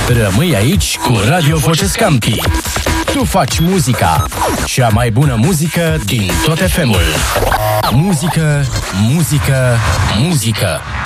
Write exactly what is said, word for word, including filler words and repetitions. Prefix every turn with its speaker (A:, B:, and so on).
A: Rămâi aici cu Radio Voce Scampi. Tu faci muzica, cea mai bună muzică din tot F M-ul. Muzică, muzică, muzică.